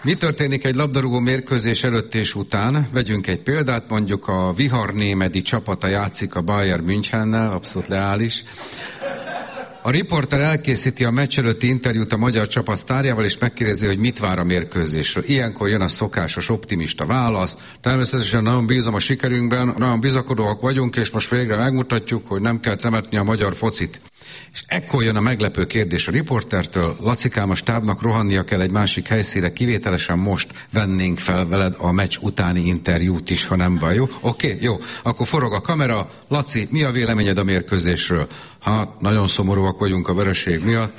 Mi történik egy labdarúgó mérkőzés előtt és után? Vegyünk egy példát, mondjuk a viharnémedi csapata játszik a Bayern Münchennel, abszolút reális. A riporter elkészíti a meccs előtti interjút a magyar csapat sztárjával, és megkérdezi, hogy mit vár a mérkőzésről. Ilyenkor jön a szokásos optimista válasz. Természetesen nagyon bízom a sikerünkben, nagyon bizakodóak vagyunk, és most végre megmutatjuk, hogy nem kell temetni a magyar focit. És ekkor jön a meglepő kérdés a riportertől: Lacikám, a stábnak rohannia kell egy másik helyszínre, kivételesen most vennénk fel veled a meccs utáni interjút is, ha nem baj, jó? Oké, jó. Akkor forog a kamera. Laci, mi a véleményed a mérkőzésről? Hát, nagyon szomorúak vagyunk a vereség miatt.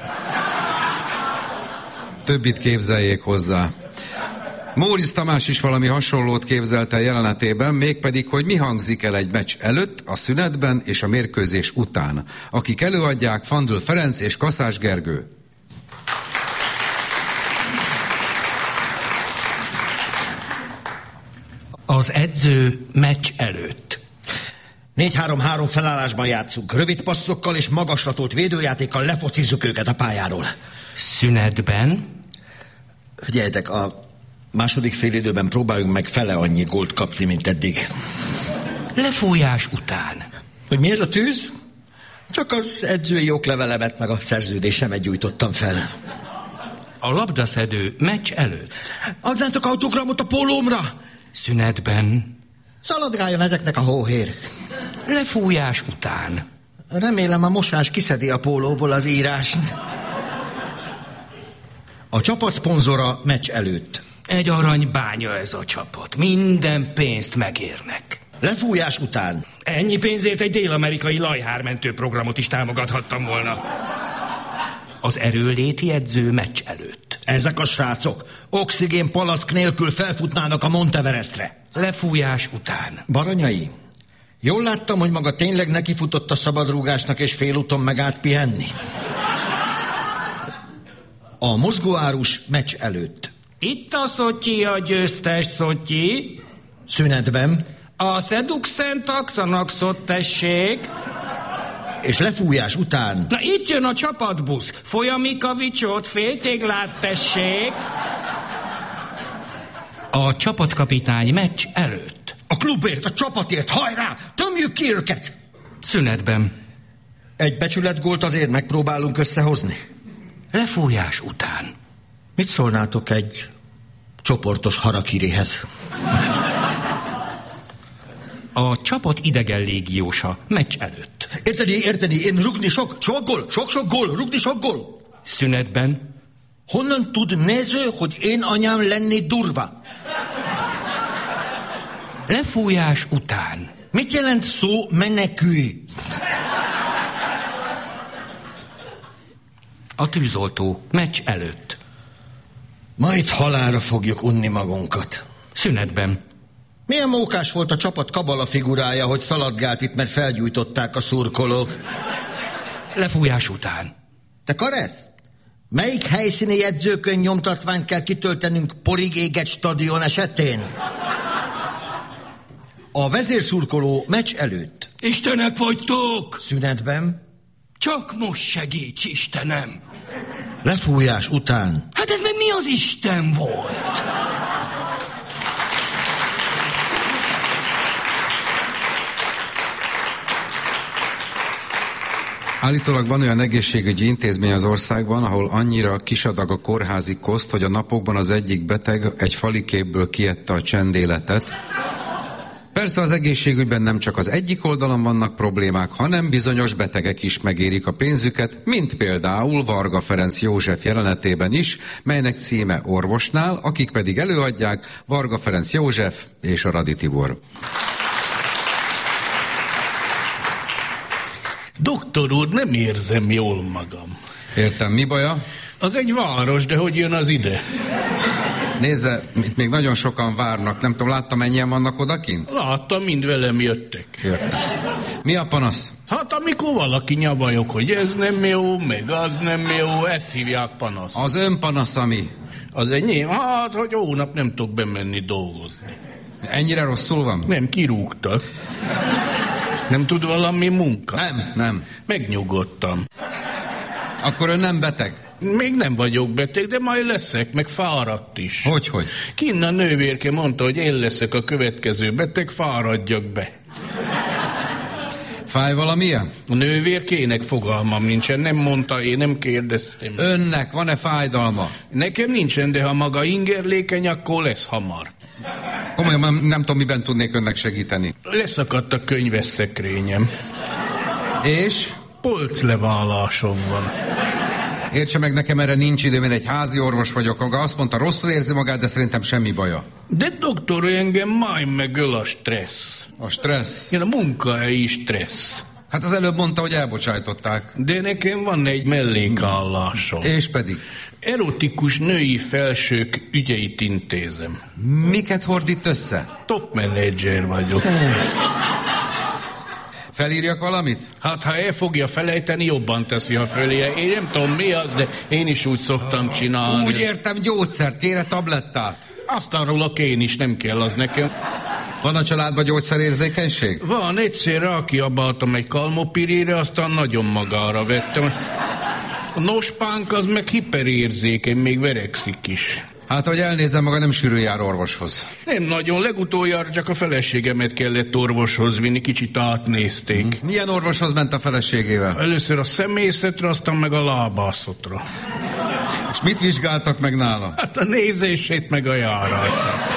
Többit képzeljék hozzá. Móricz Tamás is valami hasonlót képzelt el jelenetében, mégpedig, hogy mi hangzik el egy meccs előtt, a szünetben és a mérkőzés után. Akik előadják, Fandl Ferenc és Kaszás Gergő. Az edző meccs előtt. 4-3-3 felállásban játszunk. Rövid passzokkal és magaslatolt védőjátékkal lefocizzuk őket a pályáról. Szünetben? Figyeljetek, a második félidőben próbáljunk meg fele annyi gólt kapni, mint eddig. Lefújás után. Hogy mi ez a tűz? Csak az edzői oklevelemet meg a szerződésemet gyújtottam fel. A labdaszedő meccs előtt. Adnátok autogramot a pólómra? Szünetben. Szaladgáljon ezeknek a hóhér. Lefújás után. Remélem a mosás kiszedi a pólóból az írást. A csapat szponzora meccs előtt. Egy aranybánya ez a csapat. Minden pénzt megérnek. Lefújás után. Ennyi pénzért egy dél-amerikai lajhármentő programot is támogathattam volna. Az erőléti edző meccs előtt. Ezek a srácok oxigén palack nélkül felfutnának a Monteverestre. Lefújás után. Baranyai, jól láttam, hogy maga tényleg nekifutott a szabadrúgásnak és félúton megállt pihenni. A mozgóárus meccs előtt. Itt a Szotyi, a győztes Szotyi. Szünetben. A Seduxen taxanaxot tessék. És lefújás után. Na itt jön a csapatbusz. Folyamikavicsot, féltéglát tessék. A csapatkapitány meccs előtt. A klubért, a csapatért, hajrá! Tömjük ki őket! Szünetben. Egy becsületgólt azért megpróbálunk összehozni. Lefújás után. Mit szólnátok egy csoportos harakirihez? A csapat idegen légiósa meccs előtt. Érteni, én rugni sok gól, rugni sok gól. Szünetben. Honnan tud néző, hogy én anyám lenni durva? Lefújás után. Mit jelent szó menekülj? A tűzoltó meccs előtt. Majd halálra fogjuk unni magunkat. Szünetben. Milyen mókás volt a csapat kabala figurája, hogy szaladgált itt, mert felgyújtották a szurkolók. Lefújás után. Te Karesz? Melyik helyszíni jegyzőkönyv nyomtatványt kell kitöltenünk porig égett stadion esetén? A vezérszurkoló meccs előtt. Istenek vagytok! Szünetben. Csak most segíts, Istenem! Lefújás után. Hát ez meg mi az Isten volt? Állítólag van olyan egészségügyi intézmény az országban, ahol annyira kisadag a kórházi koszt, hogy a napokban az egyik beteg egy faliképből kiette a csendéletet. Persze az egészségügyben nem csak az egyik oldalon vannak problémák, hanem bizonyos betegek is megérik a pénzüket, mint például Varga Ferenc József jelenetében is, melynek címe Orvosnál, akik pedig előadják Varga Ferenc József és a Radi Tibor. Doktor úr, nem érzem jól magam. Értem, mi baja? Az egy város, de hogy jön az ide? Nézze, itt még nagyon sokan várnak. Nem tudom, láttam, mennyien vannak odakint? Láttam, mind velem jöttek. Értem. Mi a panasz? Hát amikor valaki nyavajok, hogy ez nem jó, meg az nem jó, ezt hívják panasz. Az ön panasza mi? Az enyém? Hát, hogy hónap nem tudok bemenni dolgozni. Ennyire rosszul van? Nem, kirúgtak. Nem tud valami munka? Nem. Megnyugodtam. Akkor ön nem beteg? Még nem vagyok beteg, de majd leszek, meg fáradt is. Hogy? Kinn a nővérke mondta, hogy én leszek a következő beteg, fáradjak be. Fáj valamilyen? A nővérkének fogalmam nincsen, nem mondta, én nem kérdeztem. Önnek van-e fájdalma? Nekem nincsen, de ha maga ingerlékeny, akkor lesz hamar. Komolyan nem tudom, miben tudnék önnek segíteni. Leszakadt a könyves szekrényem. És? Polcleválásom van. Értse meg, nekem erre nincs időm, én egy házi orvos vagyok. Maga azt mondta, rosszul érzi magát, de szerintem semmi baja. De doktor, engem majd megöl a stressz. A stressz? Igen, a munkahelyi stressz. Hát az előbb mondta, hogy elbocsájtották. De nekem van egy mellékállásom. És pedig? Erotikus női felsők ügyeit intézem. Miket hordít össze? Top menedzser vagyok. Felírjak valamit? Hát, ha el fogja felejteni, jobban teszi, ha fölírja. Én nem tudom, mi az, de én is úgy szoktam csinálni. Úgy értem, gyógyszert, kére tablettát. Azt arról én is, nem kell az nekem. Van a családban gyógyszerérzékenység? Van, egyszer rákiabáltam egy kalmopirére, aztán nagyon magára vettem. A nospánk az meg hiperérzékeny, még verekszik is. Hát, hogy elnézem, maga nem sűrűn jár orvoshoz. Nem nagyon, legutoljára csak a feleségemet kellett orvoshoz vinni, kicsit átnézték. Milyen orvoshoz ment a feleségével? Először a szemészetre, aztán meg a lábászatra. És mit vizsgáltak meg nála? Hát a nézését, meg a járását.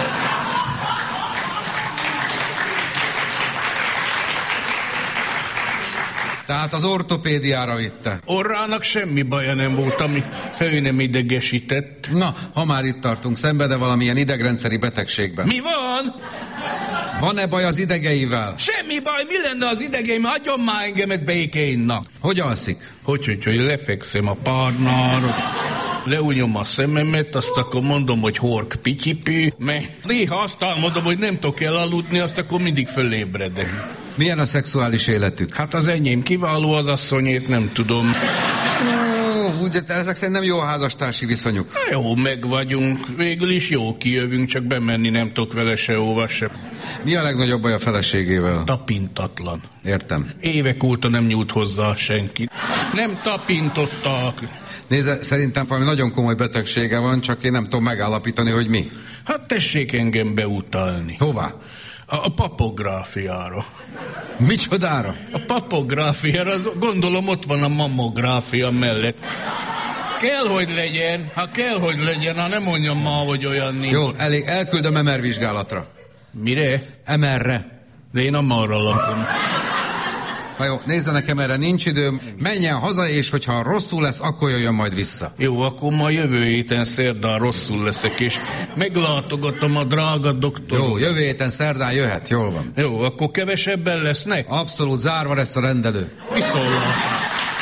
Tehát az ortopédiára vitte. Orrának semmi baja nem volt, ami fő nem idegesített. Na, ha már itt tartunk, szenved-e valamilyen idegrendszeri betegségben? Mi van? Van-e baj az idegeivel? Semmi baj, mi lenne az idegeim? Hagyjon már engemet békénnak. Hogy alszik? Hogy lefekszem a párnára, leúnyom a szememet, azt akkor mondom, hogy hork pityipű, mert néha azt álmodom, hogy nem tudok elaludni, azt akkor mindig fölébredek. Milyen a szexuális életük? Hát az enyém kiváló, az asszonyét nem tudom. Ugye, ezek szerint nem jó a házastársi viszonyuk. Jó, meg vagyunk. Végül is jó kijövünk, csak bemenni nem tudok vele sehova se. Mi a legnagyobb baj a feleségével? Tapintatlan. Értem. Évek óta nem nyújt hozzá senki. Nem tapintottak. Nézze, szerintem valami nagyon komoly betegsége van, csak én nem tudom megállapítani, hogy mi. Hát tessék engem beutalni. Hová? A papográfiára. Micsodára? A papográfiára, gondolom ott van a mammográfia mellett. Kell, hogy legyen, ha nem mondjam ma, hogy olyan nincs. Jó, elég, elküldöm MR vizsgálatra. Mire? MR-re. De én amarra lakom. Na jó, nézze, nekem erre nincs időm, menjen haza, és hogyha rosszul lesz, akkor jöjjön majd vissza. Jó, akkor ma jövő héten szerdán rosszul leszek, és meglátogatom a drága doktor. Jó, jövő héten szerdán jöhet, jól van. Jó, akkor kevesebben lesznek? Abszolút zárva lesz a rendelő. Viszontlátásra.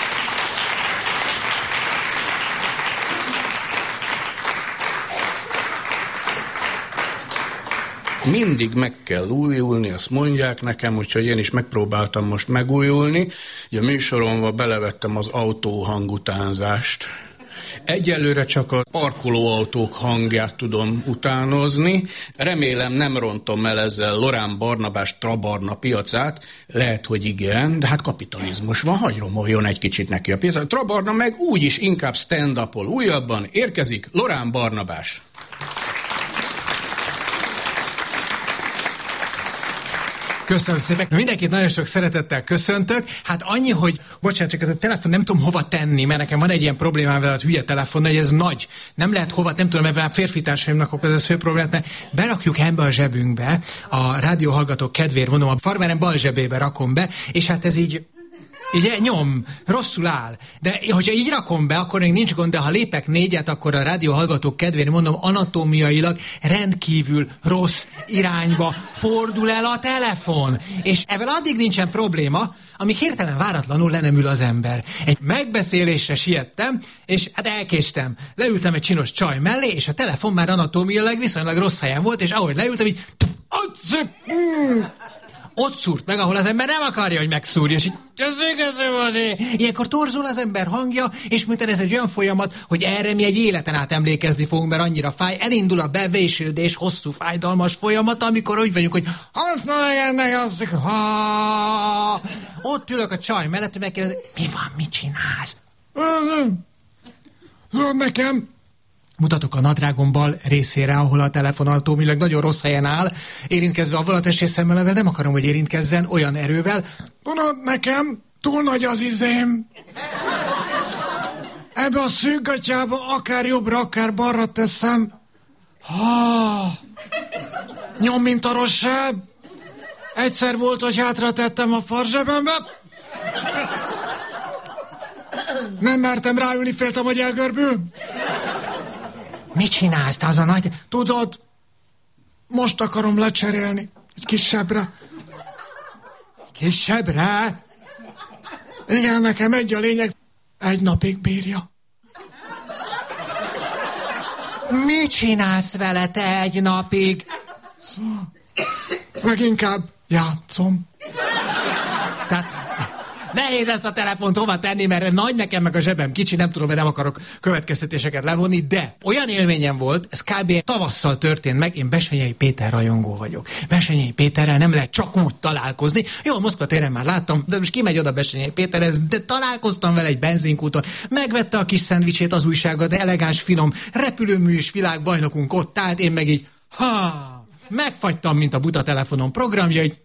Mindig meg kell újulni, azt mondják nekem, úgyhogy én is megpróbáltam most megújulni. Ugye a műsoromban belevettem az autóhangutánzást. Egyelőre csak a parkolóautók hangját tudom utánozni. Remélem nem rontom el ezzel Lorán Barnabás Trabarna piacát. Lehet, hogy igen, de hát kapitalizmus van, hagy romoljon egy kicsit neki a piac. Trabarna meg úgyis inkább stand-upol. Újabban érkezik Lorán Barnabás. Köszönöm szépen. Mindenkit nagyon sok szeretettel köszöntök. Hát annyi, hogy bocsánat, csak ez a telefon nem tudom hova tenni, mert nekem van egy ilyen problémám vele, hogy hülye telefon, hogy ez nagy. Nem lehet hova, nem tudom, mert férfi társaimnak okoz ez fő problémát, mert berakjuk ebbe a zsebünkbe, a rádióhallgatók kedvéért mondom, a farmerem bal zsebébe rakom be, és hát ez így nyom, rosszul áll. De hogyha így rakom be, akkor még nincs gond, de ha lépek 4-et, akkor a rádióhallgatók kedvére mondom, anatómiailag rendkívül rossz irányba fordul el a telefon. És ebben addig nincsen probléma, amíg hirtelen váratlanul le nem ül az ember. Egy megbeszélésre siettem, és hát elkéstem. Leültem egy csinos csaj mellé, és a telefon már anatómiailag viszonylag rossz helyen volt, és ahogy leültem, így ott szúrt meg, ahol az ember nem akarja, hogy megszúrja, és így ilyenkor torzul az ember hangja, és miután ez egy olyan folyamat, hogy erre mi egy életen át emlékezni fogunk, mert annyira fáj, elindul a bevésődés, hosszú, fájdalmas folyamat, amikor úgy vagyunk, hogy használj meg azt, ott ülök a csaj mellett, hogy megkérdezi, mi van, mit csinálsz? Tudod nekem? Mutatok a nadrágom bal részére, ahol a telefonaltómileg nagyon rossz helyen áll, érintkezve avval a testészemmel, amivel nem akarom, hogy érintkezzen olyan erővel. Tudod nekem? Túl nagy az izém. Ebbe a szűkgatyába akár jobbra, akár balra teszem. Nyom, mint a rosszabb. Egyszer volt, hogy hátra tettem a farzsebembe. Nem mertem ráülni, féltem, hogy elgörbül. Mit csinálsz, te az a nagy... Tudod, most akarom lecserélni. Egy kisebbre. Kisebbre? Igen, nekem egy a lényeg. 1 napig bírja. Mit csinálsz vele te 1 napig? Leginkább játszom. Tehát nehéz ezt a telefont hova tenni, mert nagy nekem, meg a zsebem kicsi, nem tudom, mert nem akarok következtetéseket levonni, de olyan élményem volt, ez kb. Tavasszal történt meg, én Bessenyei Péter rajongó vagyok. Bessenyei Péterrel nem lehet csak úgy találkozni. Jó, Moszkva téren már láttam, de most kimegy oda Bessenyei Péterhez, de találkoztam vele egy benzinkúton, megvette a kis szendvicsét az újsága, de elegáns, finom, repülőmű és világbajnokunk ott állt, én meg így, megfagytam, mint a buta telefonon programjait,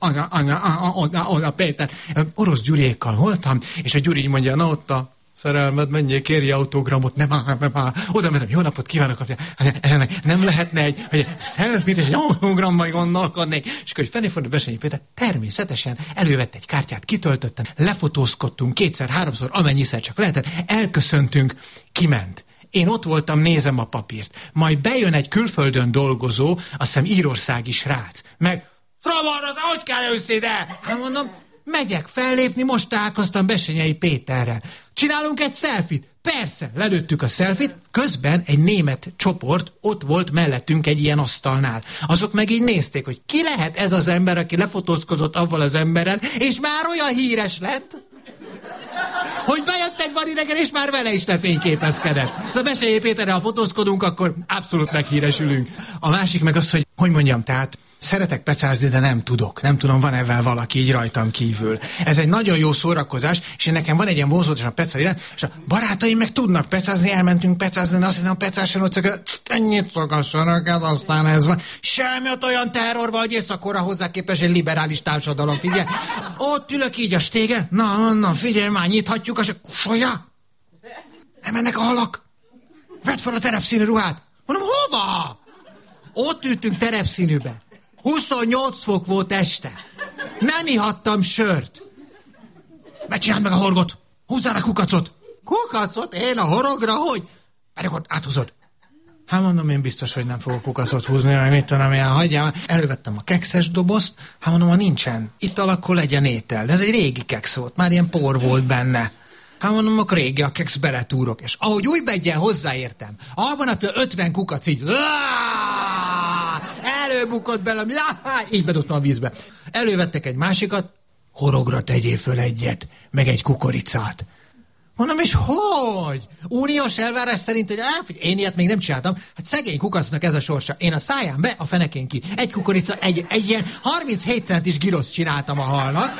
oda Péter. Orosz Gyuriékkal voltam, és a Gyuri így mondja, na ott a szerelmed, menjél, kérj autogramot, nem áll. Oda mentem, jó napot kívánok, nem lehetne egy selfie-t, és egy autogrammal gondolkodnék. És akkor felé fordult Bessenyei Péter, természetesen elővette egy kártyát, kitöltöttem, lefotózkodtunk 2-3-szor, amennyiszer csak lehetett, elköszöntünk, kiment. Én ott voltam, nézem a papírt. Majd bejön egy külföldön dolgozó, azt hiszem írországi srác. Meg, Travarra, hogy kell összéde? Hát mondom, megyek fellépni, most találkoztam Bessenyei Péterrel. Csinálunk egy selfit? Persze, lelőttük a selfit, közben egy német csoport ott volt mellettünk egy ilyen asztalnál. Azok meg így nézték, hogy ki lehet ez az ember, aki lefotózkozott avval az emberrel, és már olyan híres lett, hogy bejött egy vadidegen, és már vele is lefényképezkedett. Szóval Bessenyei Péterrel, ha fotózkodunk, akkor abszolút meghíresülünk. A másik meg az, hogy mondjam, tehát szeretek pecázni, de nem tudok. Nem tudom, van ebben valaki így rajtam kívül. Ez egy nagyon jó szórakozás, és nekem van egy ilyen vonzódás a peca iránt, és a barátaim meg tudnak pecázni, elmentünk pecázni, de azt hiszem a pecáson ott csak ennyit szogassanak, aztán ez van. Semmi ott olyan terror vagy, északkorra hozzá képes egy liberális társadalom, figyelj. Ott ülök így a stégen, na, figyelj már, nyithatjuk a kusolja. Nem mennek a halak. Vedd fel a terepszínű ruhát. Mondom, hova? Ott ültünk terepszínűbe. 28 fok volt este. Nem ihattam sört. Megcsináld meg a horgot. Húzzál a kukacot. Kukacot? Én a horogra? Hogy? Pedig ott áthúzod. Hát mondom, én biztos, hogy nem fogok kukacot húzni, mert mit tudom, én hagyjál. Elővettem a kekszes dobozt. Hát mondom, ha nincsen. Itt akkor legyen étel. De ez egy régi keksz volt. Már ilyen por volt benne. Hát mondom, akkor régi a keksz beletúrok. És ahogy új begyen hozzáértem, abban a 50 kukac így... Előbukott bele, így bedobtam a vízbe. Elővettek egy másikat, horogra tegyél föl egyet, meg egy kukoricát. Mondom, és hogy? Uniós elvárás szerint, hogy én ilyet még nem csináltam. Hát szegény kukacnak ez a sorsa. Én a száján be, a fenekén ki. Egy kukorica, egy ilyen 37 centis giroszt csináltam a halnak.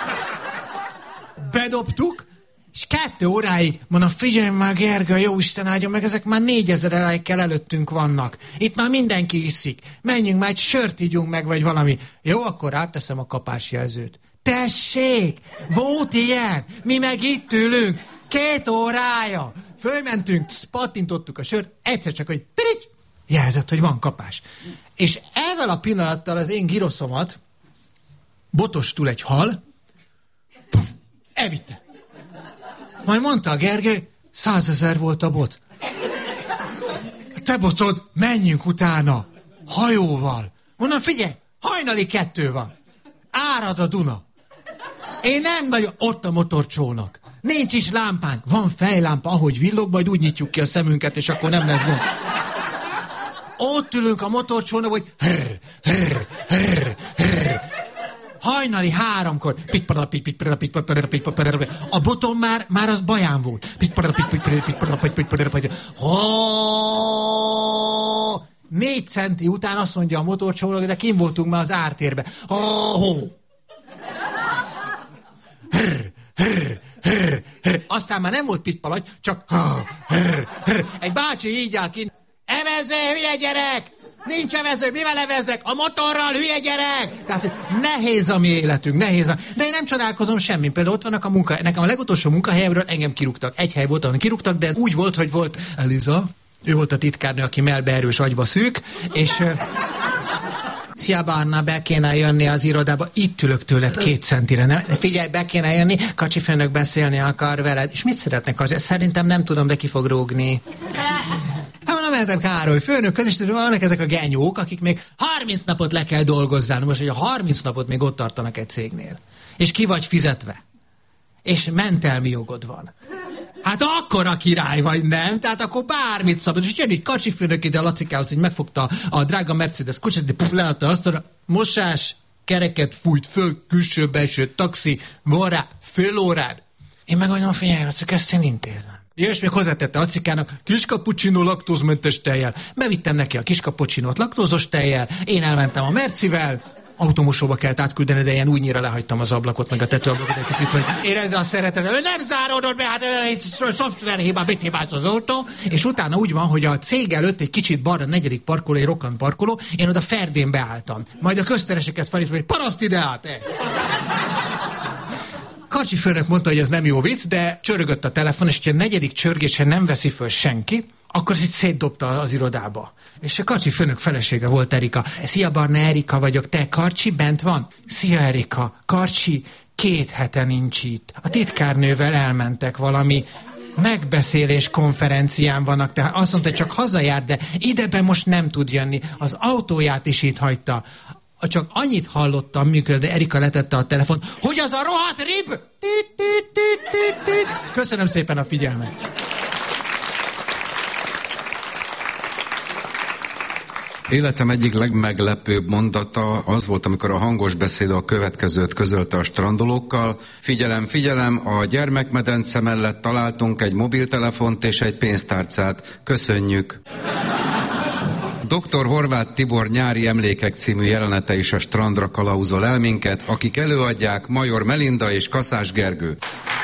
Bedobtuk, és 2 óráig, mondom, figyelj már, Gergő, jó Isten áldjon meg, ezek már 4000 like-kel előttünk vannak. Itt már mindenki iszik. Menjünk már, egy sört ígyunk meg, vagy valami. Jó, akkor átteszem a kapásjelzőt. Tessék, volt ilyen, mi meg itt ülünk, 2 órája. Fölmentünk, pattintottuk a sört, egyszer csak, hogy pirigy, jelzett, hogy van kapás. És ezzel a pillanattal az én giroszomat botostul egy hal, elvitte. Majd mondta a Gergely, 100 000 volt a bot. Te botod, menjünk utána, hajóval. Mondom, figyelj, hajnali 2 van. Árad a Duna. Én nem nagyon, ott a motorcsónak. Nincs is lámpánk, van fejlámpa, ahogy villog, majd úgy nyitjuk ki a szemünket, és akkor nem lesz gond. Ott ülünk a motorcsónak, hogy hajnali 3-kor. A botom már az baján volt. 4 centi után azt mondja a motorcsónak, de kim voltunk már az ártérbe. Aztán már nem volt pitpalagy, csak egy bácsi így áll kint. Evező, hülye gyerek! Nincs evező, mivel evezzek? A motorral, hülye gyerek! Tehát nehéz a mi életünk, nehéz. De én nem csodálkozom semmi. Például ott vannak a munka. Nekem a legutolsó munkahelyemről engem kirúgtak. Egy hely volt, ahol kirúgtak, de úgy volt, hogy volt Eliza. Ő volt a titkárnő, aki mellbe erős, agyba szűk, és... Szia, Barna, be kéne jönni az irodába. Itt ülök tőled 2 centire. Nem? Figyelj, be kéne jönni, Kacsi főnök beszélni akar veled. És mit szeretnek az? Szerintem nem tudom, de ki fog rúgni. Hát mondom, mentem Károly főnökhöz, és vannak ezek a genyók, akik még 30 napot le kell dolgozzálni. Most, hogy a 30 napot még ott tartanak egy cégnél. És ki vagy fizetve. És mentelmi jogod van. Hát akkor a király vagy, nem? Tehát akkor bármit szabad. És jön egy Kacsi főnök ide a Lacikához, hogy megfogta a drága Mercedes kocsát, de leadta azt, hogy mosás, kereket fújt föl, külső, belső, taxi, van rá, fél órád. Én meg mondom, figyelj, ezt én intézem. Ja, és még hozzátette Lacikának, kis cappuccino laktózmentes tejjel. Bevittem neki a kis cappuccinót laktózos tejjel, én elmentem a Mercivel, automosóba kellett átküldeni, de ilyen úgynyira lehagytam az ablakot, meg a tetőablakot egy kicsit, hogy érezze a szeretetet, nem záródott be, hát szoftverhiba, mit hibáz az autó, és utána úgy van, hogy a cég előtt egy kicsit balra, 4. parkoló, egy rokkant parkoló, én oda ferdén beálltam. Majd a köztereseket felhívtam, hogy paraszt ide át, Kacsi főnök mondta, hogy ez nem jó vicc, de csörgött a telefon, és ha a 4. csörgésen nem veszi föl senki, akkor ezt szétdobta az irodába. És a Kacsi főnök felesége volt Erika. Szia, Barna, Erika vagyok. Te, Karcsi, bent van? Szia, Erika. Karcsi 2 hete nincs itt. A titkárnővel elmentek valami megbeszélés konferencián vannak, tehát azt mondta, hogy csak hazajár, de idebe most nem tud jönni. Az autóját is itt hagyta. Csak annyit hallottam, mikor Erika letette a telefon, hogy az a rohadt rib! Köszönöm szépen a figyelmet! Életem egyik legmeglepőbb mondata az volt, amikor a hangos beszélő a következőt közölte a strandolókkal. Figyelem, figyelem, a gyermekmedence mellett találtunk egy mobiltelefont és egy pénztárcát. Köszönjük! Dr. Horváth Tibor Nyári emlékek című jelenete is a strandra kalauzol el minket, akik előadják Major Melinda és Kaszás Gergő.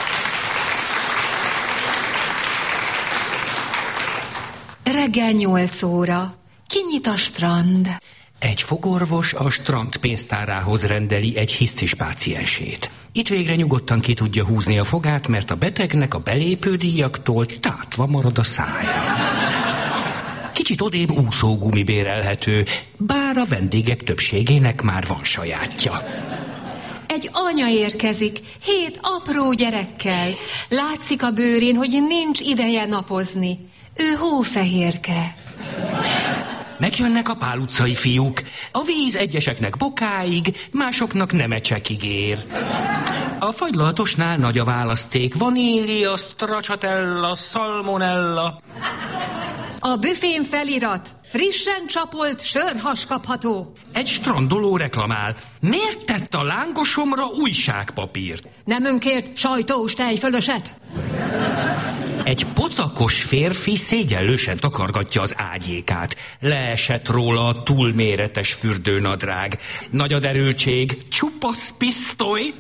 Reggel 8 óra. Kinyit a strand. Egy fogorvos a strand pénztárához rendeli egy hisztis páciensét. Itt végre nyugodtan ki tudja húzni a fogát, mert a betegnek a belépődíjaktól tátva marad a szája. Kicsit odébb úszógumi bérelhető, bár a vendégek többségének már van sajátja. Egy anya érkezik, 7 apró gyerekkel. Látszik a bőrén, hogy nincs ideje napozni. Ő hófehérke. Megjönnek a Pál utcai fiúk. A víz egyeseknek bokáig, másoknak nemecsekig ér. A fagylaltosnál nagy a választék. Vanília, stracciatella, salmonella. A büfén felirat. Frissen csapolt sörhas kapható. Egy strandoló reklamál. Miért tett a lángosomra újságpapírt? Nem önkért sajtós tejfölöset? Egy pocakos férfi szégyellősen takargatja az ágyékát. Leesett róla a túlméretes fürdőnadrág. Nagy a derültség, csupasz pisztoly.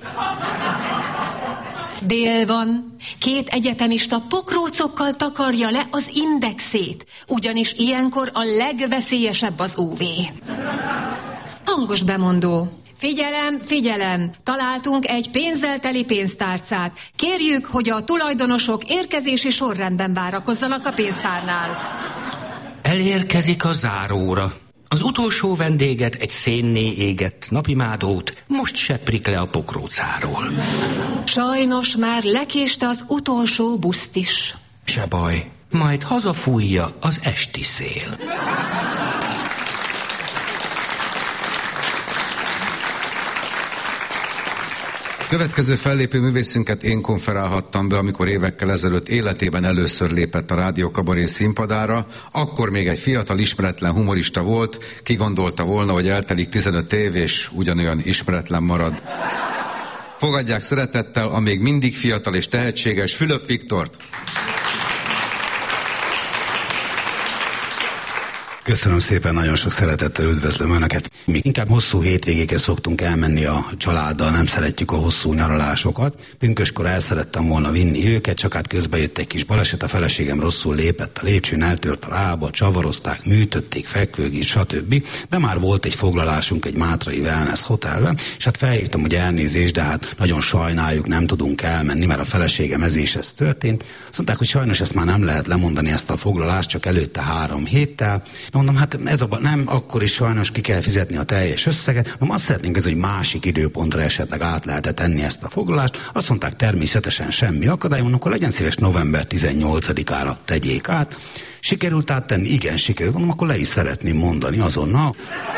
Dél van. 2 egyetemista pokrócokkal takarja le az indexét, ugyanis ilyenkor a legveszélyesebb az UV. Hangos bemondó. Figyelem, figyelem! Találtunk egy pénzzel teli pénztárcát. Kérjük, hogy a tulajdonosok érkezési sorrendben várakozzanak a pénztárnál. Elérkezik a záróra. Az utolsó vendéget, egy szénné égett napimádót most seprik le a pokrócáról. Sajnos már lekéste az utolsó buszt is. Se baj, majd hazafújja az esti szél. Következő fellépő művészünket én konferálhattam be, amikor évekkel ezelőtt életében először lépett a Rádió Kabaré színpadára. Akkor még egy fiatal, ismeretlen humorista volt, ki gondolta volna, hogy eltelik 15 év, és ugyanolyan ismeretlen marad. Fogadják szeretettel a még mindig fiatal és tehetséges Fülöp Viktort. Köszönöm szépen, nagyon sok szeretettel üdvözlöm Önöket. Mi inkább hosszú hétvégékre szoktunk elmenni a családdal, nem szeretjük a hosszú nyaralásokat. Pünköskor el szerettem volna vinni őket, csak hát közben jött egy kis baleset, a feleségem rosszul lépett a lépcsőn, eltört a lába, csavarozták, műtötték, fekvőgét, stb. De már volt egy foglalásunk egy mátrai wellness hotelben, és hát felhívtam, hogy elnézést, de hát nagyon sajnáljuk, nem tudunk elmenni, mert a feleségem ez és ez történt. Azt mondták, hogy sajnos ezt már nem lehet lemondani, ezt a foglalást, csak előtte 3 héttel. Mondom, hát ez nem, akkor is sajnos ki kell fizetni a teljes összeget. Mondom, azt szeretnénk, hogy másik időpontra esetleg át lehet tenni ezt a foglalást. Azt mondták, természetesen semmi akadály, mondom, akkor legyen szíves november 18-ára tegyék át. Sikerült áttenni? Igen, sikerült. Mondom, akkor le is szeretném mondani azonnal.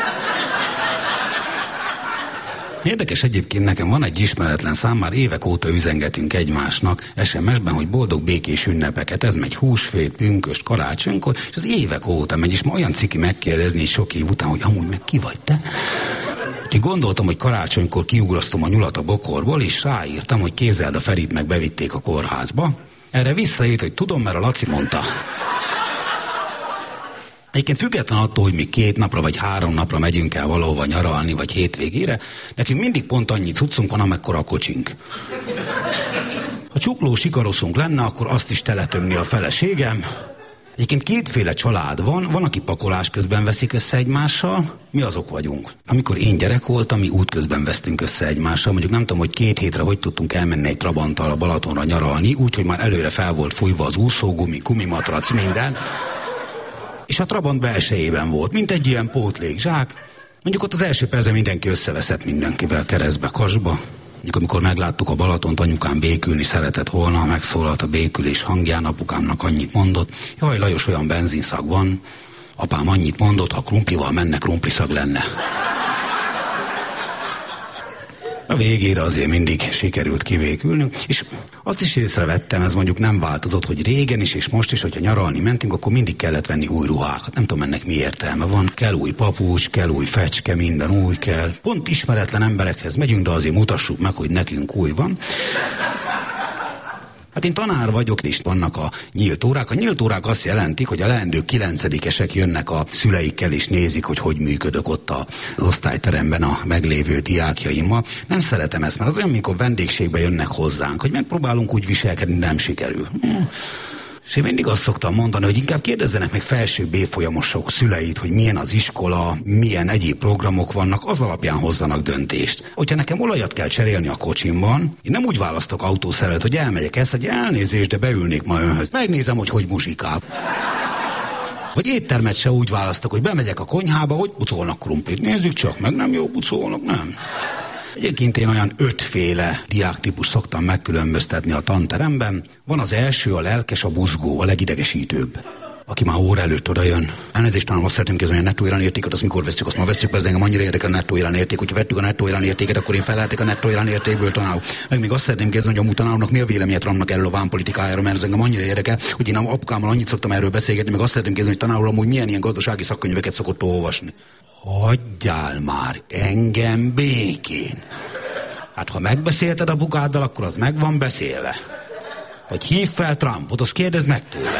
Érdekes egyébként, nekem van egy ismeretlen szám, már évek óta üzengetünk egymásnak SMS-ben, hogy boldog békés ünnepeket, ez megy húsvét, pünköst, karácsonykor, és az évek óta megy, és ma olyan ciki megkérdezni sok év után, hogy amúgy meg ki vagy te? Úgyhogy gondoltam, hogy karácsonykor kiugrasztom a nyulat a bokorból, és ráírtam, hogy képzeld, a Ferit meg bevitték a kórházba. Erre visszaírt, hogy tudom, mert a Laci mondta. Egyébként független attól, hogy mi 2 napra vagy 3 napra megyünk el valahova nyaralni, vagy hétvégére, nekünk mindig pont annyi cuccunk van, amekkora a kocsink. Ha csukló sikaroszunk lenne, akkor azt is teletömni a feleségem. Egyébként 2 féle család van, aki pakolás közben veszik össze egymással, mi azok vagyunk. Amikor én gyerek voltam, mi útközben vesztünk össze egymással, mondjuk nem tudom, hogy 2 hétre hogy tudtunk elmenni egy Trabanttal a Balatonra nyaralni, úgyhogy már előre fel volt fújva az úszógumi, gumimatrac, minden. És a Trabant belsejében volt, mint egy ilyen pótlékzsák. Mondjuk ott az első percben mindenki összeveszett mindenkivel keresztbe, kasba. Mondjuk amikor megláttuk a Balatont, anyukám békülni szeretett volna, megszólalt a békülés hangján, apukámnak annyit mondott, jaj, Lajos, olyan benzinszag van. Apám annyit mondott, ha krumplival menne, krumpliszag lenne. A végére azért mindig sikerült kivékülnünk, és azt is észrevettem, ez mondjuk nem változott, hogy régen is és most is, hogyha nyaralni mentünk, akkor mindig kellett venni új ruhákat. Nem tudom, ennek mi értelme van. Kell új papucs, kell új fecske, minden új kell. Pont ismeretlen emberekhez megyünk, de azért mutassuk meg, hogy nekünk új van. Hát én tanár vagyok, és vannak a nyílt órák. A nyílt órák azt jelentik, hogy a leendő 9-esek jönnek a szüleikkel, és nézik, hogy működök ott az osztályteremben a meglévő diákjaimmal. Nem szeretem ezt, mert az olyan, mikor vendégségbe jönnek hozzánk, hogy megpróbálunk úgy viselkedni, nem sikerül. És én mindig azt szoktam mondani, hogy inkább kérdezzenek meg felső B-folyamosok szüleit, hogy milyen az iskola, milyen egyéb programok vannak, az alapján hozzanak döntést. Hogyha nekem olajat kell cserélni a kocsimban, én nem úgy választok autószerelőt, hogy elmegyek ezt, hogy elnézést, de beülnék ma önhöz. Megnézem, hogy muzsikál. Vagy éttermet se úgy választok, hogy bemegyek a konyhába, hogy pucolnak krumplit. Nézzük csak meg, nem jó pucolnak, nem. Egyébként én olyan 5 féle diáktípus szoktam megkülönböztetni a tanteremben. Van az első, a lelkes, a buzgó, a legidegesítőbb. Aki már óra előtt oda jön. Elnézést, talán azt szeretném kérdezni, hogy a nettó értéket, azt mikor veszük, azt már veszük, mert ez engem annyira érdekel a nettó érték. Hogyha vettük a nettó értéket, akkor én feleltek a nettó értékből tanárul. Meg még azt szeretném kérdezni, hogy a tanárnak mi a véleménye Trumpnak erről a vámpolitikájáról, mert ez engem annyira érdekel, hogy én apukámmal annyit szoktam erről beszélgetni, meg azt szeretném kérdezni, hogy tanárul amúgy milyen ilyen gazdasági szakkönyveket szokott olvasni. Hagyjál már engem békén. Hát ha megbeszélted apukáddal, akkor az meg van beszélve. Vagy hív fel Trumpot, azt kérdezd meg tőle.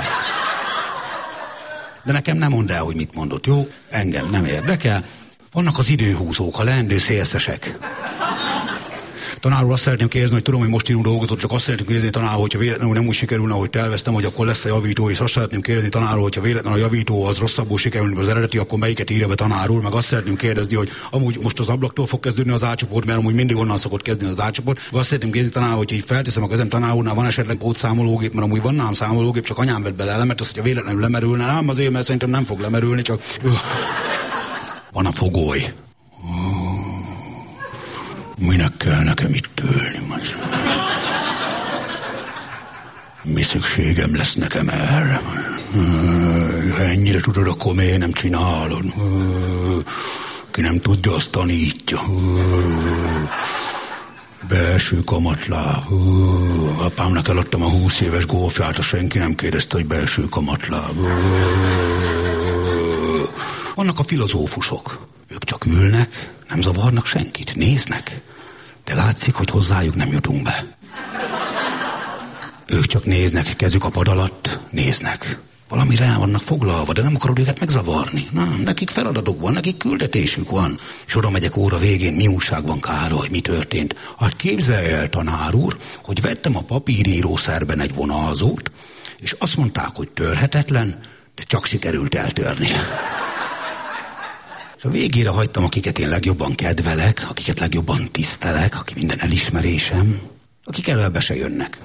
De nekem nem mondd el, hogy mit mondott, jó? Engem nem érdekel. Vannak az időhúzók, a leendő szélszesek. Tanár úr, azt szeretném kérdezni, hogy tudom, hogy most írunk dolgozott, csak azt szeretném kérdezni, tanár, hogyha véletlenül nem úgy sikerülne, ahogy terveztem, hogy akkor lesz a javító, és azt szeretném kérdezni, tanár úr, hogyha véletlenül a javító az rosszabbul sikerülni az eredeti, akkor melyiket írja be, tanár úr, meg azt szeretném kérdezni, hogy amúgy most az ablaktól fog kezdődni az A-csoport, mert amúgy mindig onnan szokott kezdeni az A-csoport. Azt szeretném kérdezni, tanár, hogy így felteszem a kezem, tanár úrnál van esetleg pótszámológép, mert amúgy van nálam számológép, csak anyám vett bele elemet, azt, hogyha véletlenül lemerülne, nem azért, mert szerintem nem fog lemerülni, csak van a fogoly. Minek kell nekem itt ülni? Mi szükségem lesz nekem erre? Ha ennyire tudod, akkor miért nem csinálod? Ki nem tudja, azt tanítja. Belső kamatláb. Apámnak eladtam a 20 éves golfját, azt senki nem kérdezte, hogy belső kamatláb. Vannak a filozófusok. Ők csak ülnek, nem zavarnak senkit, néznek. De látszik, hogy hozzájuk nem jutunk be. Ők csak néznek, kezük a pad alatt, néznek. Valamire el vannak foglalva, de nem akarod őket megzavarni. Nem, nekik feladatuk van, nekik küldetésük van. És oda megyek óra végén, mi újságban, Károly, mi történt? Hát képzelje el, tanár úr, hogy vettem a papírírószerben egy vonalzót, és azt mondták, hogy törhetetlen, de csak sikerült eltörni. És a végére hagytam, akiket én legjobban kedvelek, akiket legjobban tisztelek, aki minden elismerésem, akik előbb se jönnek.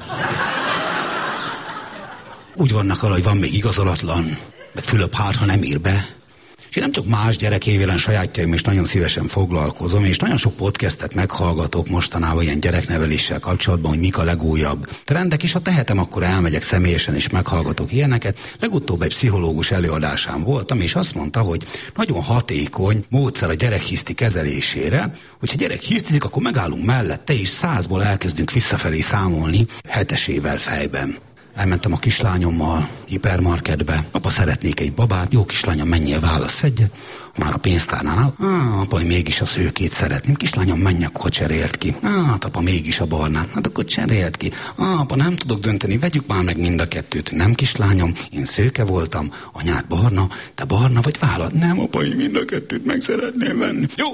Úgy vannak vele, hogy van még igazolatlan, meg Fülöp ha nem ír be. És én nem csak más gyerekévélen sajátjaim is nagyon szívesen foglalkozom, és nagyon sok podcastet meghallgatok mostanában ilyen gyerekneveléssel kapcsolatban, hogy mik a legújabb trendek, és ha tehetem, akkor elmegyek személyesen és meghallgatok ilyeneket. Legutóbb egy pszichológus előadásán voltam, és azt mondta, hogy nagyon hatékony módszer a gyerekhiszti kezelésére, hogyha gyerek hisztizik, akkor megállunk mellette, és 100-ból elkezdünk visszafelé számolni 7-esével fejben. Elmentem a kislányommal hipermarketbe. Apa, szeretnék egy babát. Jó, kislányom, menjél, válasz egyet. Már a pénztárnál. Apa, mégis a szőkét szeretném. Kislányom, menj, akkor cserélt ki. Hát apa, mégis a barnát. Hát akkor cserélt ki. Apa, nem tudok dönteni, vegyük már meg mind a kettőt. Nem, kislányom, én szőke voltam, anyád barna, te barna vagy vállad. Nem, apa, én mind a kettőt meg szeretném venni. Jó,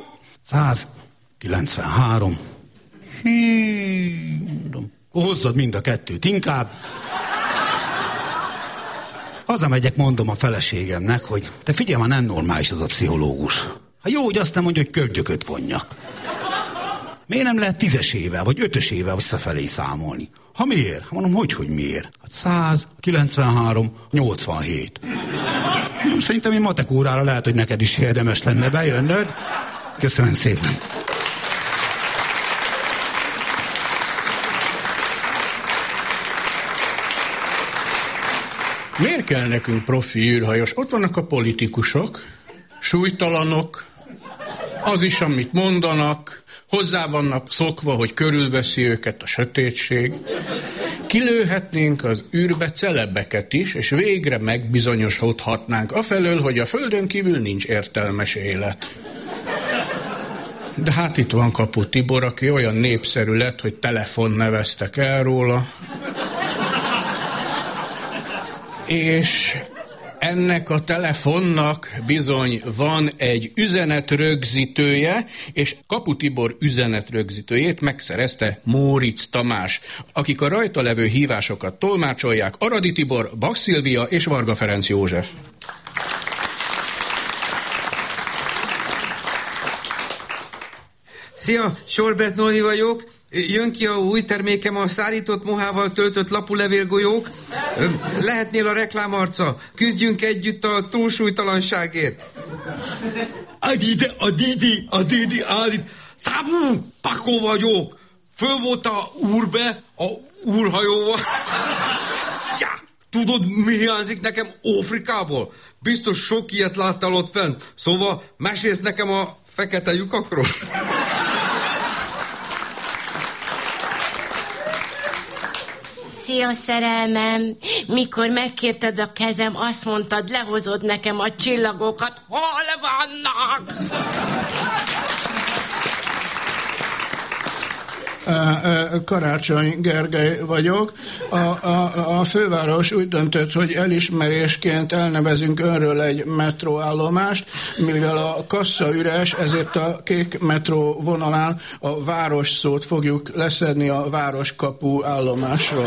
193. Mondom, hozzad mind a kettőt inkább. Hazamegyek, mondom a feleségemnek, hogy te figyelj, már nem normális az a pszichológus. Hát jó, hogy azt nem mondja, hogy köldököt vonjak. Miért nem lehet 10-esével, vagy 5-esével visszafelé számolni? Ha miért? Hát mondom, hogy miért? Hát 100, 93, 87. Szerintem én matek órára lehet, hogy neked is érdemes lenne bejönnöd. Köszönöm szépen. Miért kell nekünk profi űrhajós? Ott vannak a politikusok, súlytalanok, az is, amit mondanak, hozzá vannak szokva, hogy körülveszi őket a sötétség. Kilőhetnénk az űrbe celebeket is, és végre megbizonyosodhatnánk afelől, hogy a Földön kívül nincs értelmes élet. De hát itt van Kapu Tibor, aki olyan népszerű lett, hogy telefon neveztek el róla. És ennek a telefonnak bizony van egy üzenetrögzítője, és Kapu Tibor üzenetrögzítőjét megszerezte Móricz Tamás, akik a rajta levő hívásokat tolmácsolják: Aradi Tibor, Bach Szilvia és Varga Ferenc József. Szia, Sorbert Nolni vagyok. Jön ki a új termékem, a szárított mohával töltött lapulevélgolyók. Lehetnél a reklámarca. Küzdjünk együtt a túlsúlytalanságért. Adidi, állít. Szabú, Pakó vagyok. Föl volt a úrbe, a úrhajóval. Ja, tudod, mi hiányzik nekem Afrikából? Biztos sok ilyet láttál ott fent. Szóval mesélsz nekem a fekete lyukakról? Szia, szerelmem! Mikor megkérted a kezem, azt mondtad, lehozod nekem a csillagokat. Hol vannak? Karácsony Gergely vagyok. A főváros úgy döntött, hogy elismerésként elnevezünk önről egy metróállomást, mivel a kassa üres, ezért a kék metró vonalán a város szót fogjuk leszedni a Városkapu állomásról.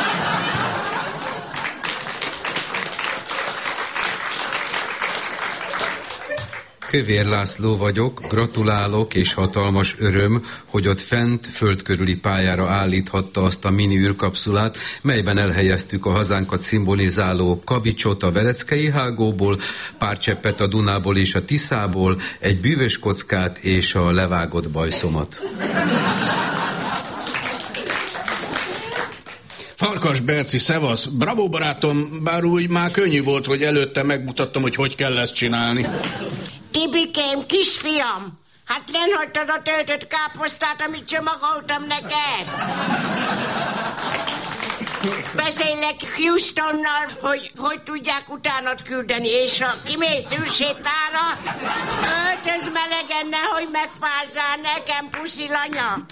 Kövér László vagyok, gratulálok, és hatalmas öröm, hogy ott fent földkörüli pályára állíthatta azt a mini űrkapszulát, melyben elhelyeztük a hazánkat szimbolizáló kavicsot a Vereckei hágóból, pár cseppet a Dunából és a Tiszából, egy bűvös kockát és a levágott bajszomat. Farkas Berci, szevasz! Bravo, barátom, bár úgy már könnyű volt, hogy előtte megmutattam, hogy kell ezt csinálni. Tibikém, kisfiam, hát lenhagytad a töltött káposztát, amit csomagoltam neked. Beszélek Houstonnal, hogy tudják utánat küldeni, és ha kimész űrsétára, öltöz melegen, nehogy megfázzál nekem, puszilanya.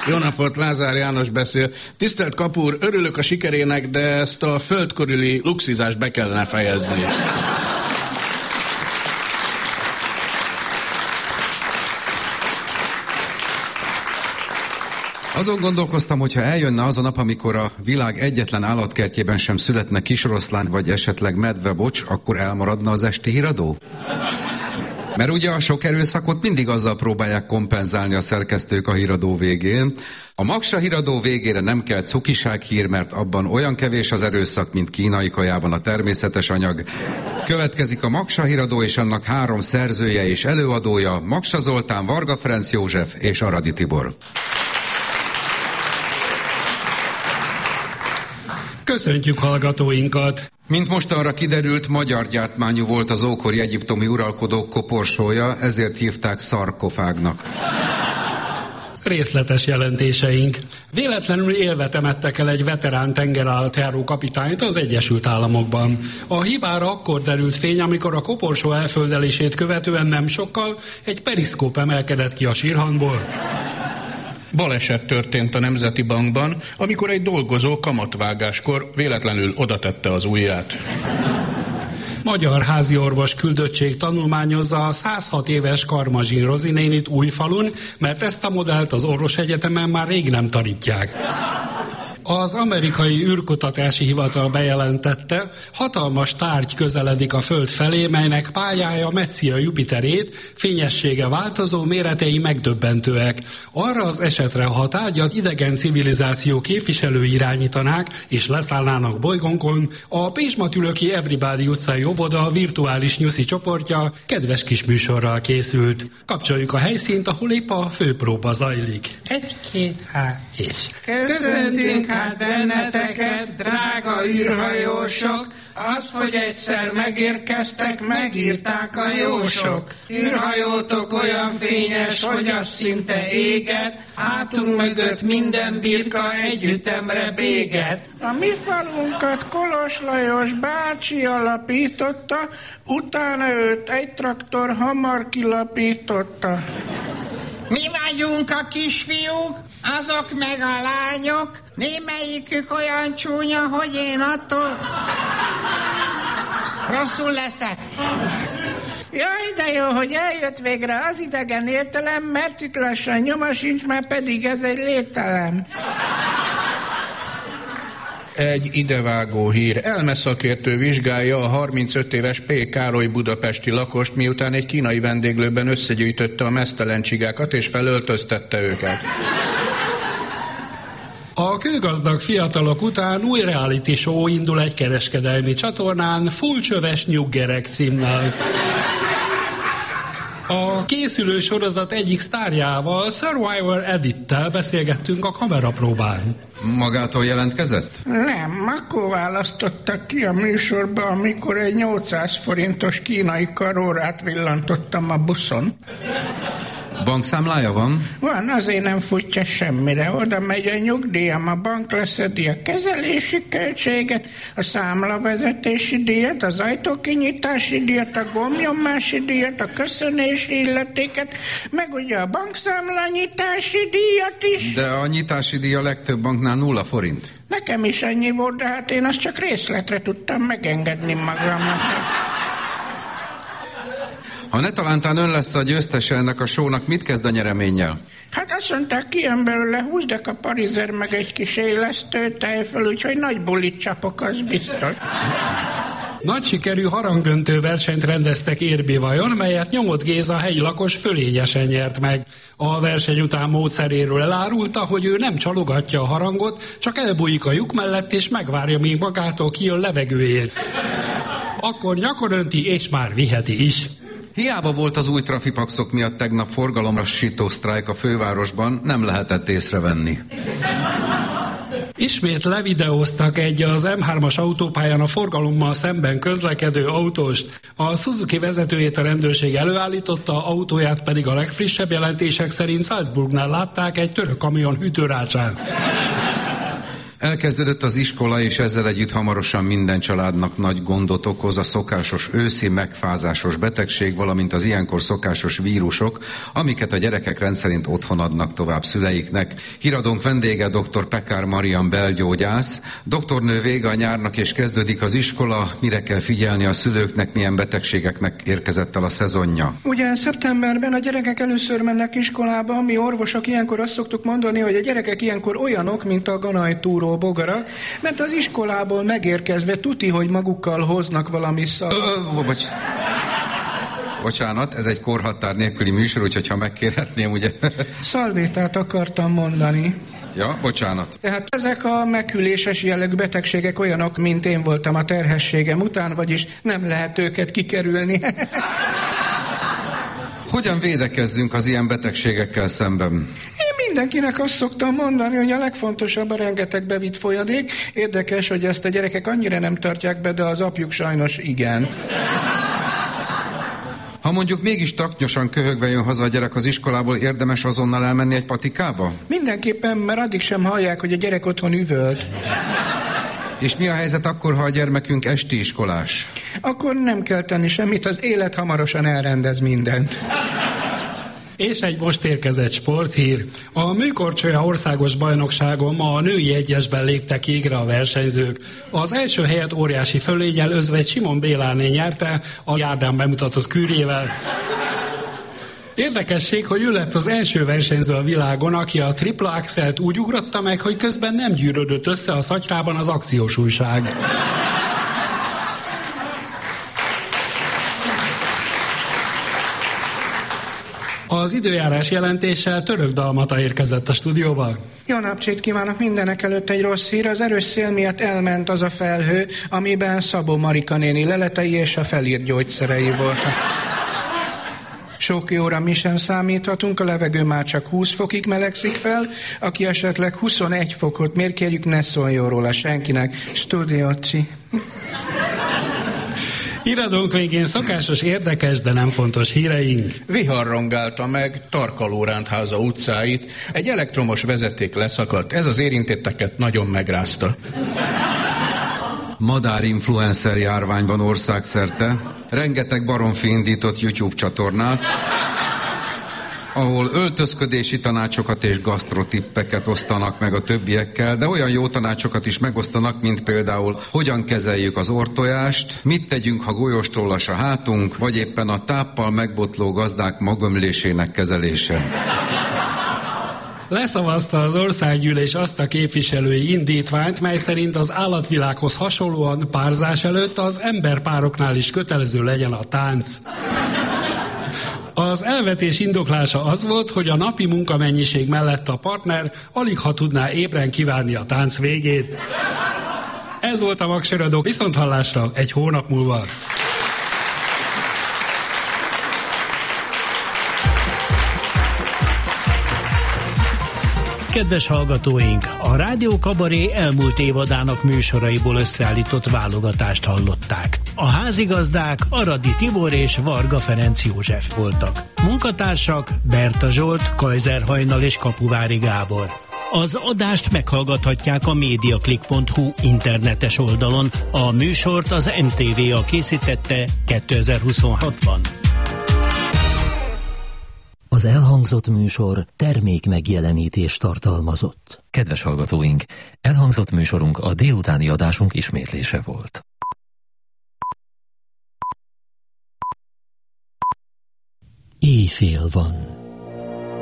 Jó napot, Lázár János beszél. Tisztelt Kapúr, örülök a sikerének, de ezt a föld körüli luxizást be kellene fejezni. Azon gondolkoztam, hogyha eljönne az a nap, amikor a világ egyetlen állatkertjében sem születne kisoroszlán, vagy esetleg medvebocs, akkor elmaradna az esti híradó? Mert ugye a sok erőszakot mindig azzal próbálják kompenzálni a szerkesztők a híradó végén. A Magsa híradó végére nem kell cukisághír, mert abban olyan kevés az erőszak, mint kínai kajában a természetes anyag. Következik a Magsa híradó és annak 3 szerzője és előadója, Magsa Zoltán, Varga Ferenc József és Aradi Tibor. Köszöntjük hallgatóinkat! Mint mostanra kiderült, magyar gyártmányú volt az ókori egyiptomi uralkodók koporsója, ezért hívták szarkofágnak. Részletes jelentéseink. Véletlenül élve temettek el egy veterán tengerállatjáró kapitányt az Egyesült Államokban. A hibára akkor derült fény, amikor a koporsó elföldelését követően nem sokkal egy periszkóp emelkedett ki a sírhangból. Baleset történt a Nemzeti Bankban, amikor egy dolgozó kamatvágáskor véletlenül odatette az ujját. Magyar háziorvos küldöttség tanulmányozza a 106 éves Karmazsin Rozi nénit Újfalun, mert ezt a modellt az orvosegyetemen már rég nem tanítják. Az amerikai űrkutatási hivatal bejelentette, hatalmas tárgy közeledik a Föld felé, melynek pályája metszi a Jupiterét, fényessége változó, méretei megdöbbentőek. Arra az esetre, ha a tárgyat idegen civilizáció képviselői irányítanák és leszállnának bolygónkon, a Pécsmatülöki Everybody utcai óvoda virtuális nyuszi csoportja kedves kis műsorral készült. Kapcsoljuk a helyszínt, ahol épp a főpróba zajlik. 1, 2, 3, és... Köszöntünk hát benneteket, drága űrhajósok, azt, hogy egyszer megérkeztek, megírták a jósok. Űrhajótok olyan fényes, hogy az szinte éget, hátunk mögött minden birka együttemre béget. A mi falunkat Kolos Lajos bácsi alapította, utána őt egy traktor hamar kilapította. Mi vagyunk a kisfiúk, azok meg a lányok, némelyikük olyan csúnya, hogy én attól rosszul leszek. Jaj, de jó, hogy eljött végre az idegen értelem, mert itt lassan nyoma sincs, már pedig ez egy lételem. Egy idevágó hír. Elmeszakértő vizsgálja a 35 éves P. Károly budapesti lakost, miután egy kínai vendéglőben összegyűjtötte a meztelen csigákat és felöltöztette őket. A kőgazdag fiatalok után új reality show indul egy kereskedelmi csatornán, Fullcsöves nyuggerek címmel. A készülő sorozat egyik sztárjával, Survivor Edittel beszélgettünk a kamerapróbán. Magától jelentkezett? Nem, akkor választottak ki a műsorba, amikor egy 800 forintos kínai karórát villantottam a buszon. Bankszámlája van? Van, azért nem futja semmire. Oda megy a nyugdíjam, a bank leszedi a kezelési költséget, a számlavezetési díjat, az ajtókinyitási díjat, a gombnyomási díjat, a köszönési illetéket, meg ugye a bankszámlanyítási díjat is. De a nyitási díj a legtöbb banknál 0 forint. Nekem is annyi volt, de hát én azt csak részletre tudtam megengedni magamnak. Ha ne talántán ön lesz a győztese ennek a shownak, mit kezd a nyereménnyel? Hát azt mondták, kijön belőle 20 deka parizer, meg egy kis élesztő tejföl, úgyhogy nagy bulit csapok, az biztos. Nagy sikerű harangöntő versenyt rendeztek Érbivajon, melyet Nyomott Géza helyi lakos fölényesen nyert meg. A verseny után módszeréről elárulta, hogy ő nem csalogatja a harangot, csak elbújik a lyuk mellett és megvárja, míg magától kijön levegőért. Akkor nyakon önti és már viheti is. Hiába volt az új trafipaxok miatt tegnap forgalomlassító sztrájk a fővárosban, nem lehetett észrevenni. Ismét levideóztak egy az M3-as autópályán a forgalommal szemben közlekedő autóst. A Suzuki vezetőjét a rendőrség előállította, autóját pedig a legfrissebb jelentések szerint Salzburgnál látták egy török kamion hűtőrácsán. Elkezdődött az iskola, és ezzel együtt hamarosan minden családnak nagy gondot okoz a szokásos őszi megfázásos betegség, valamint az ilyenkor szokásos vírusok, amiket a gyerekek rendszerint otthon adnak tovább szüleiknek. Híradónk vendége dr. Pekár Marian belgyógyász. Doktornő, vége a nyárnak és kezdődik az iskola. Mire kell figyelni a szülőknek, milyen betegségeknek érkezett el a szezonja? Ugye szeptemberben a gyerekek először mennek iskolába, mi orvosok ilyenkor azt szoktuk mondani, hogy a gyerekek ilyenkor olyanok, mint a ganajtúró bogarak, mert az iskolából megérkezve tuti, hogy magukkal hoznak valami Bocsánat, ez egy korhatár nélküli műsor, úgyhogy ha megkérhetném, ugye... Szalvétát akartam mondani. Ja, bocsánat. Tehát ezek a megküléses jellegű betegségek olyanok, mint én voltam a terhességem után, vagyis nem lehet őket kikerülni. Hogyan védekezzünk az ilyen betegségekkel szemben? Mindenkinek azt szoktam mondani, hogy a legfontosabb a rengeteg bevitt folyadék. Érdekes, hogy ezt a gyerekek annyira nem tartják be, de az apjuk sajnos igen. Ha mondjuk mégis taknyosan köhögve jön haza a gyerek az iskolából, érdemes azonnal elmenni egy patikába? Mindenképpen, mert addig sem hallják, hogy a gyerek otthon üvölt. És mi a helyzet akkor, ha a gyermekünk esti iskolás? Akkor nem kell tenni semmit, az élet hamarosan elrendez mindent. És egy most érkezett sporthír. A műkorcsolya országos bajnokságon ma a női egyesben léptek égre a versenyzők. Az első helyet óriási fölénnyel Özvegy Simon Béláné nyerte a járdán bemutatott kürjével. Érdekesség, hogy ő lett az első versenyző a világon, aki a tripla axelt úgy ugrotta meg, hogy közben nem gyűrődött össze a szatyrában az akciós újság. Az időjárás jelentéssel Török Dalmata érkezett a stúdióba. Jó napcsét kívánok, mindenek előtt egy rossz hír. Az erős szél miatt elment az a felhő, amiben Szabó Marika néni leletei és a felírt gyógyszerei voltak. Sok jóra mi sem számíthatunk, a levegő már csak 20 fokig melegszik fel, aki esetleg 21 fokot mér, kérjük, ne szóljon róla senkinek. Stúdiócsi. Híradónk végén szokásos, érdekes, de nem fontos híreink. Vihar rongálta meg Tarka-Lórántháza utcáit, egy elektromos vezeték leszakadt, ez az érintetteket nagyon megrázta. Madárinfluencer járvány van országszerte, rengeteg baromfi indított YouTube csatornát, ahol öltözködési tanácsokat és gasztrotippeket osztanak meg a többiekkel, de olyan jó tanácsokat is megosztanak, mint például hogyan kezeljük az orrtojást, mit tegyünk, ha golyóstrólas a hátunk, vagy éppen a táppal megbotló gazdák magömlésének kezelése. Leszavazta az országgyűlés azt a képviselői indítványt, mely szerint az állatvilághoz hasonlóan párzás előtt az emberpároknál is kötelező legyen a tánc. Az elvetés indoklása az volt, hogy a napi munkamennyiség mellett a partner alig ha tudná ébren kívánni a tánc végét. Ez volt a Magseradó, viszonthallásra egy hónap múlva. Kedves hallgatóink, a Rádió Kabaré elmúlt évadának műsoraiból összeállított válogatást hallották. A házigazdák Aradi Tibor és Varga Ferenc József voltak. Munkatársak Berta Zsolt, Kajzer Hajnal és Kapuvári Gábor. Az adást meghallgathatják a mediaclick.hu internetes oldalon. A műsort az MTV-a készítette 2026-ban. Az elhangzott műsor termék megjelenítést tartalmazott. Kedves hallgatóink, elhangzott műsorunk a délutáni adásunk ismétlése volt. Éjfél van.